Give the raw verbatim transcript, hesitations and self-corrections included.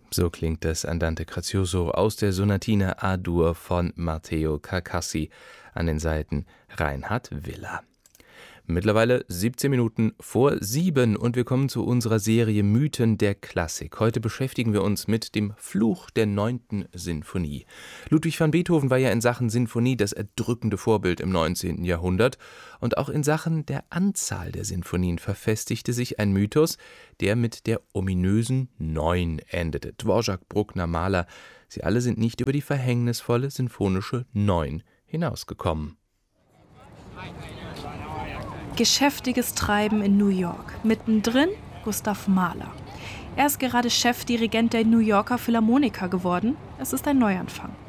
So klingt das Andante Grazioso aus der Sonatine A-Dur von Matteo Carcassi an den Seiten Reinhard Willer. Mittlerweile siebzehn Minuten vor sieben und wir kommen zu unserer Serie Mythen der Klassik. Heute beschäftigen wir uns mit dem Fluch der neunten Sinfonie. Ludwig van Beethoven war ja in Sachen Sinfonie das erdrückende Vorbild im neunzehnten Jahrhundert und auch in Sachen der Anzahl der Sinfonien verfestigte sich ein Mythos, der mit der ominösen Neun endete. Dvorak, Bruckner, Mahler, sie alle sind nicht über die verhängnisvolle sinfonische Neun hinausgekommen. Geschäftiges Treiben in New York. Mittendrin Gustav Mahler. Er ist gerade Chefdirigent der New Yorker Philharmoniker geworden. Es ist ein Neuanfang.